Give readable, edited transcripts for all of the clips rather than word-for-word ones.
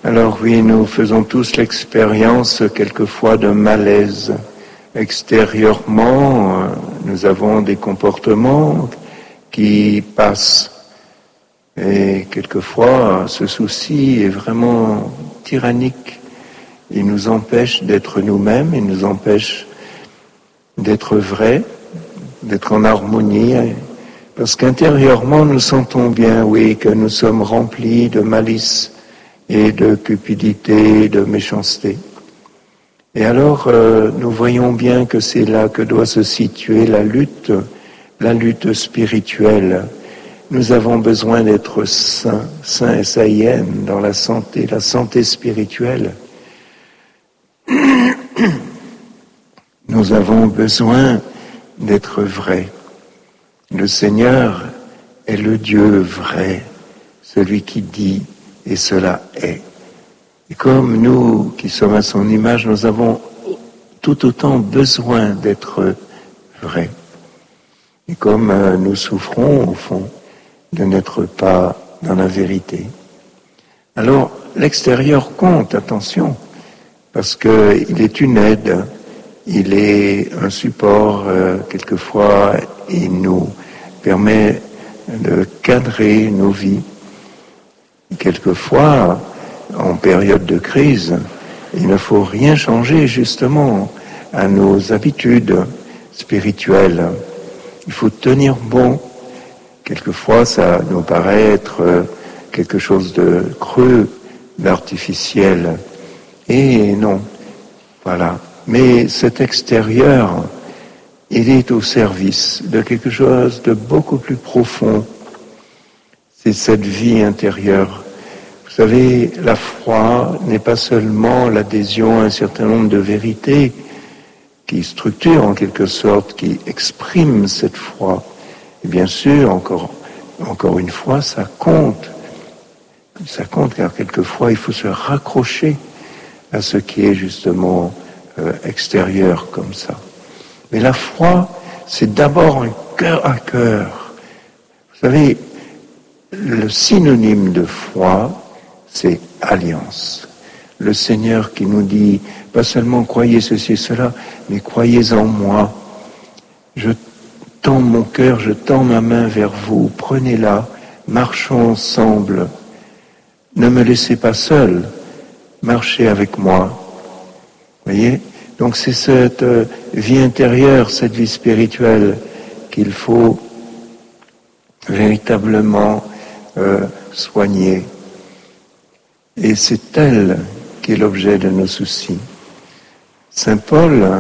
Alors oui, nous faisons tous l'expérience quelquefois d'un malaise. Extérieurement, nous avons des comportements qui passent. Et quelquefois, ce souci est vraiment tyrannique. Il nous empêche d'être nous-mêmes, il nous empêche d'être vrais, d'être en harmonie. Parce qu'intérieurement, nous sentons bien, oui, que nous sommes remplis de malice et de cupidité, de méchanceté. Et alors, nous voyons bien que c'est là que doit se situer la lutte spirituelle. Nous avons besoin d'être saints, S-A-I-N, dans la santé spirituelle. Nous avons besoin d'être vrais. Le Seigneur est le Dieu vrai, celui qui dit et cela est. Et comme nous qui sommes à son image, nous avons tout autant besoin d'être vrais. Et comme nous souffrons, au fond, de n'être pas dans la vérité. Alors, l'extérieur compte, attention, parce qu'il est une aide, il est un support, quelquefois, il nous permet de cadrer nos vies. Quelquefois, en période de crise, il ne faut rien changer justement à nos habitudes spirituelles. Il faut tenir bon. Quelquefois, ça nous paraît être quelque chose de creux, d'artificiel. Et non, voilà. Mais cet extérieur, il est au service de quelque chose de beaucoup plus profond. C'est cette vie intérieure. Vous savez, la foi n'est pas seulement l'adhésion à un certain nombre de vérités qui structurent en quelque sorte, qui expriment cette foi. Et bien sûr, encore une fois, ça compte. Ça compte car quelquefois il faut se raccrocher à ce qui est justement extérieur comme ça. Mais la foi, c'est d'abord un cœur à cœur. Vous savez, le synonyme de foi, c'est alliance. Le Seigneur qui nous dit, pas seulement croyez ceci et cela, mais croyez en moi. Je tends mon cœur, je tends ma main vers vous, prenez-la, marchons ensemble. Ne me laissez pas seul, marchez avec moi. Voyez ? Donc c'est cette vie intérieure, cette vie spirituelle qu'il faut véritablement soigner. Et c'est elle qui est l'objet de nos soucis. Saint Paul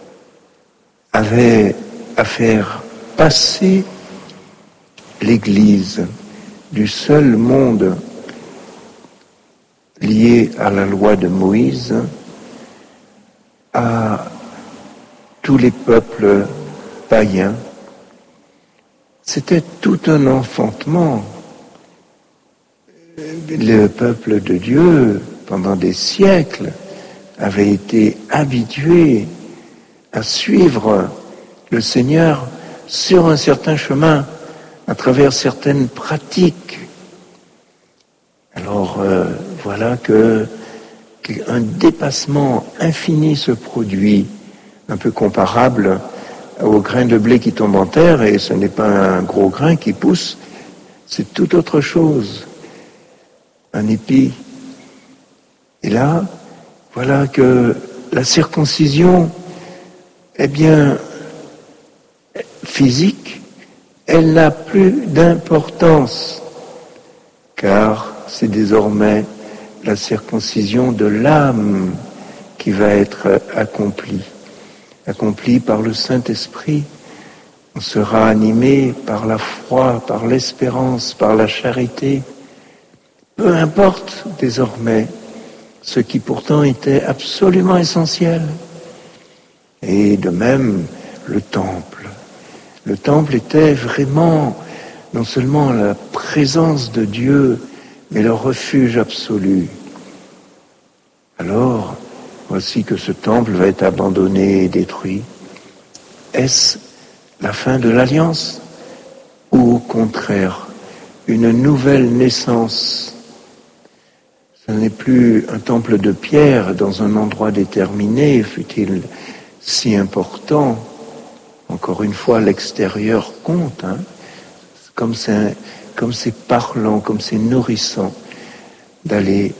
avait à faire passer l'Église du seul monde lié à la loi de Moïse à tous les peuples païens. C'était tout un enfantement. Le peuple de Dieu, pendant des siècles, avait été habitué à suivre le Seigneur sur un certain chemin, à travers certaines pratiques. Alors, voilà qu'un dépassement infini se produit, un peu comparable au grain de blé qui tombe en terre, et ce n'est pas un gros grain qui pousse, c'est tout autre chose, un épi. Et là, voilà que la circoncision, eh bien, physique, elle n'a plus d'importance, car c'est désormais la circoncision de l'âme qui va être accomplie par le Saint-Esprit. On sera animé par la foi, par l'espérance, par la charité. Peu importe désormais ce qui pourtant était absolument essentiel. Et de même, le temple. Le temple était vraiment non seulement la présence de Dieu, mais le refuge absolu. Alors, voici que ce temple va être abandonné et détruit. Est-ce la fin de l'alliance ou au contraire une nouvelle naissance? Ce n'est plus un temple de pierre dans un endroit déterminé, fût-il si important. Encore une fois, l'extérieur compte. Comme c'est parlant, comme c'est nourrissant d'aller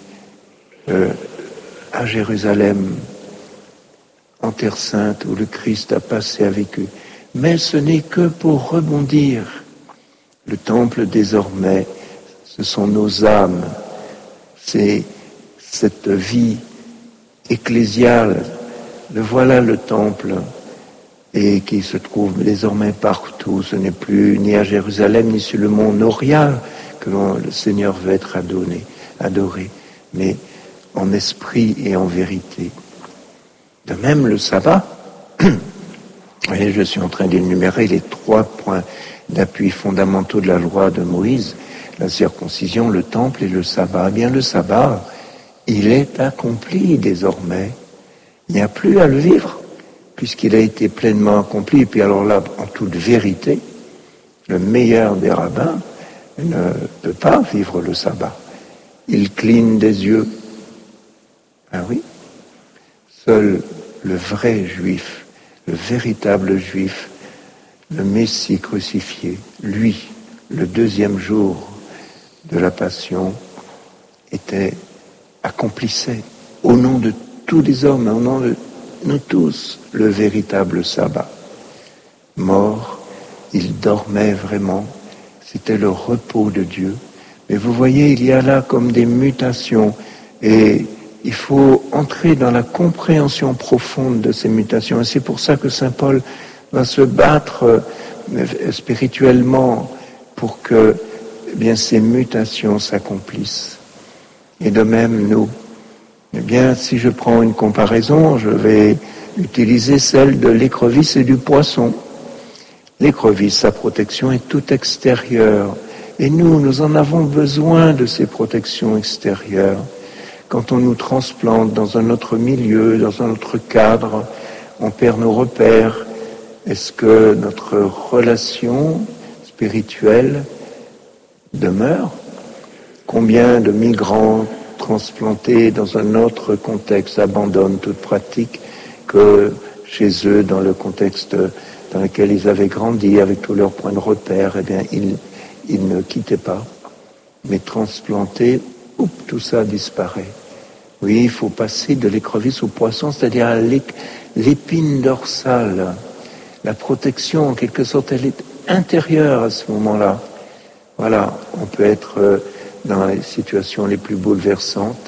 à Jérusalem, en Terre Sainte, où le Christ a passé avec eux. Mais ce n'est que pour rebondir. Le temple, désormais, ce sont nos âmes. C'est cette vie ecclésiale. Voilà le temple, et qui se trouve désormais partout. Ce n'est plus ni à Jérusalem, ni sur le mont Moria que le Seigneur veut être adoré, mais en esprit et en vérité. De même, le sabbat, et je suis en train d'énumérer les 3 points d'appui fondamentaux de la loi de Moïse, la circoncision, le temple et le sabbat. Eh bien, le sabbat, il est accompli désormais. Il n'y a plus à le vivre, puisqu'il a été pleinement accompli. Et puis alors là, en toute vérité, le meilleur des rabbins ne peut pas vivre le sabbat. Il cligne des yeux. Ah oui, seul le vrai juif, le véritable juif, le Messie crucifié, lui, le 2e jour de la Passion, accomplissait au nom de tous les hommes, au nom de nous tous, le véritable sabbat. Mort, il dormait vraiment, c'était le repos de Dieu. Mais vous voyez, il y a là comme des mutations, et il faut entrer dans la compréhension profonde de ces mutations. Et c'est pour ça que saint Paul va se battre spirituellement pour que ces mutations s'accomplissent. Et de même, nous, si je prends une comparaison, je vais utiliser celle de l'écrevisse et du poisson. L'écrevisse, sa protection est toute extérieure. Et nous en avons besoin de ces protections extérieures. Quand on nous transplante dans un autre milieu, dans un autre cadre, on perd nos repères. Est-ce que notre relation spirituelle demeure? Combien de migrants transplantés dans un autre contexte abandonnent toute pratique que chez eux, dans le contexte dans lequel ils avaient grandi, avec tous leurs points de repère, ils ne quittaient pas. Mais transplantés, tout ça disparaît. Oui, il faut passer de l'écrevisse au poisson, c'est-à-dire à l'épine dorsale. La protection, en quelque sorte, elle est intérieure à ce moment-là. Voilà, on peut être dans les situations les plus bouleversantes,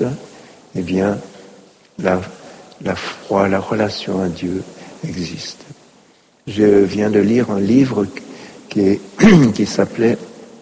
la foi, la relation à Dieu existe. Je viens de lire un livre qui s'appelait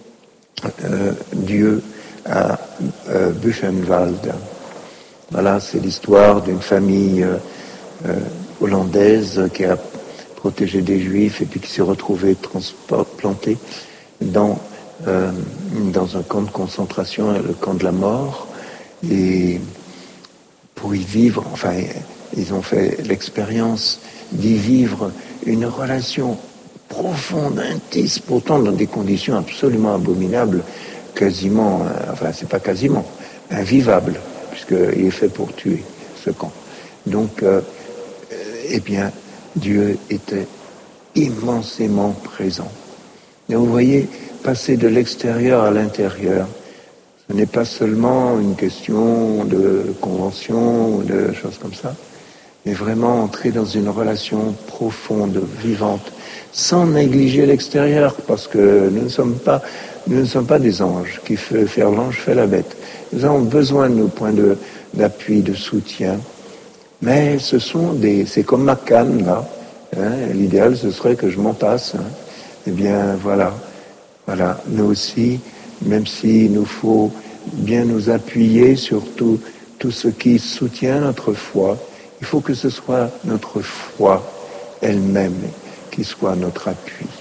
Dieu à Buchenwald. Voilà, c'est l'histoire d'une famille hollandaise qui a protégé des Juifs et puis qui s'est retrouvée transplantée dans un camp de concentration, le camp de la mort, et pour y vivre, ils ont fait l'expérience d'y vivre une relation profonde, intime, pourtant dans des conditions absolument abominables, quasiment, c'est pas quasiment, invivable, puisqu'il est fait pour tuer, ce camp. Donc, Dieu était immensément présent. Et vous voyez, passer de l'extérieur à l'intérieur, ce n'est pas seulement une question de convention ou de choses comme ça, mais vraiment entrer dans une relation profonde, vivante, sans négliger l'extérieur, parce que nous ne sommes pas des anges qui faire l'ange fait la bête. Nous avons besoin de nos points d'appui, de soutien, mais c'est comme ma canne là. L'idéal ce serait que je m'en passe. Voilà, nous aussi, même s'il nous faut bien nous appuyer sur tout ce qui soutient notre foi, il faut que ce soit notre foi elle-même qui soit notre appui.